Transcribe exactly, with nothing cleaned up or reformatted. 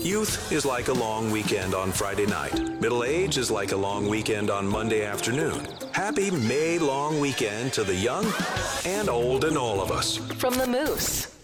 Youth is like a long weekend on Friday night. Middle age is like a long weekend on Monday afternoon. Happy May long weekend to the young and old in all of us. From the Moose.